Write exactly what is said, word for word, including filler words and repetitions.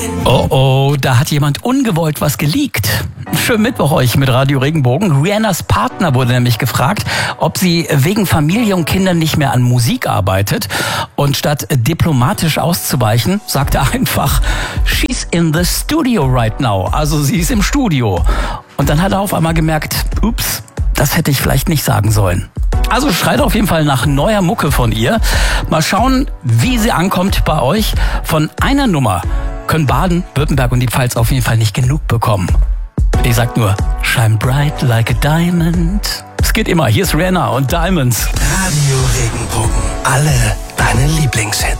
Oh oh, da hat jemand ungewollt was geleakt. Schönen Mittwoch euch mit Radio Regenbogen. Rihannas Partner wurde nämlich gefragt, ob sie wegen Familie und Kindern nicht mehr an Musik arbeitet. Und statt diplomatisch auszuweichen, sagt er einfach, she's in the studio right now. Also sie ist im Studio. Und dann hat er auf einmal gemerkt, ups, das hätte ich vielleicht nicht sagen sollen. Also schreit auf jeden Fall nach neuer Mucke von ihr. Mal schauen, wie sie ankommt bei euch. Von einer Nummer können Baden, Württemberg und die Pfalz auf jeden Fall nicht genug bekommen. Ich sag nur, shine bright like a diamond. Es geht immer. Hier ist Rihanna und Diamonds. Radio Regenbogen. Alle deine Lieblingshits.